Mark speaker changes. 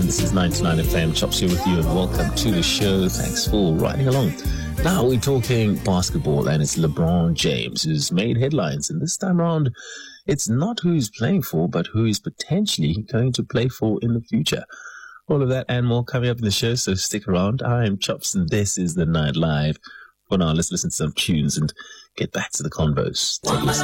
Speaker 1: And this is 99 FM. Chops here with you, and welcome to the show. Thanks for riding along. Now we're talking basketball, and it's LeBron James who's made headlines. And this time around, it's not who he's playing for, but who he's potentially going to play for in the future. All of that and more coming up in the show, so stick around. I'm Chops, and this is The Night Live. For now, let's listen to some tunes and get back to the convos. Take a listen.